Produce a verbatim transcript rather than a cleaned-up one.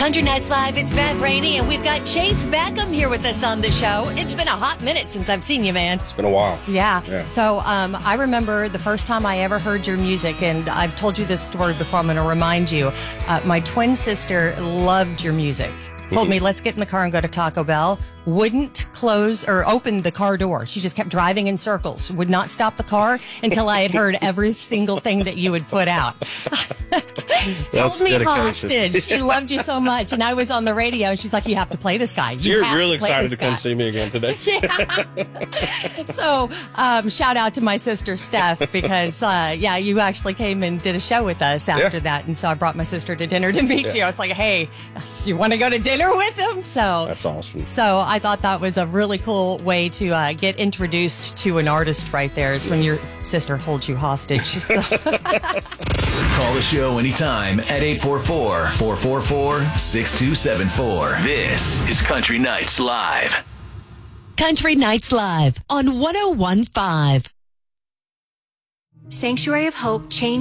Country Nights Live, it's Beth Rainey, and we've got Chase Beckham here with us on the show. It's been a hot minute since I've seen you, man. It's been a while. Yeah. Yeah. So um, I remember the first time I ever heard your music, and I've told you this story before. I'm going to remind you. Uh, my twin sister loved your music. Told me, let's get in the car and go to Taco Bell. Wouldn't close or open the car door. She just kept driving in circles. Would not stop the car until I had heard every single thing that you would put out. Held me dedication. hostage. She loved you so much. And I was on the radio, and she's like, you have to play this guy. So You you're have real to play excited this to come guy." see me again today. Yeah. So, um, shout out to my sister Steph because, uh, yeah, you actually came and did a show with us after Yeah. that, and so I brought my sister to dinner to meet Yeah. you. I was like, "Hey, you want to go to dinner with them?" So That's awesome. So I thought that was a really cool way to uh, get introduced to an artist. Right there is when your sister holds you hostage. So. Call the show anytime at eight four four, four four four, six two seven four. This is Country Nights Live. Country Nights Live on one oh one point five. Sanctuary of Hope changed